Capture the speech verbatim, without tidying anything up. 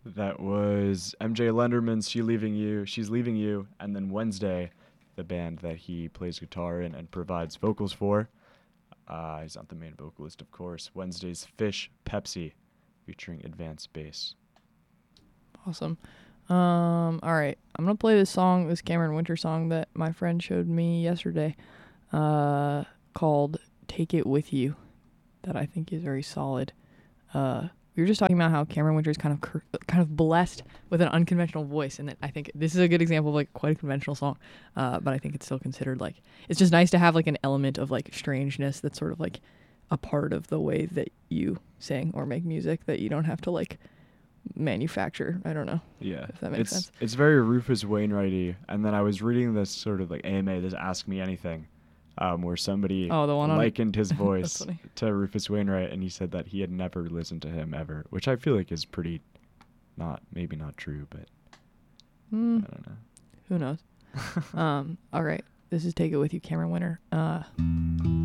That was M J Lenderman's She Leaving You, She's Leaving You, and then Wednesday, the band that he plays guitar in and provides vocals for. Uh, he's not the main vocalist, of course. Wednesday's Fish Pepsi, featuring advanced bass. Awesome. Um, all right, I'm gonna play this song, this Cameron Winter song that my friend showed me yesterday, uh, called "Take It With You," that I think is very solid. Uh, we were just talking about how Cameron Winter is kind of cur- kind of blessed with an unconventional voice, and I think this is a good example of like quite a conventional song. Uh, but I think it's still considered like it's just nice to have like an element of like strangeness that's sort of like a part of the way that you sing or make music that you don't have to like manufacture. I don't know. Yeah, if that makes it's sense. it's very Rufus Wainwrighty. And then I was reading this sort of like A M A, this Ask Me Anything, um, where somebody Oh, the one on- likened his That's voice funny. to Rufus Wainwright, and he said that he had never listened to him ever, which I feel like is pretty, not maybe not true, but Mm, I don't know. who knows? um, all right, this is "Take It With You," Cameron Winter. Uh,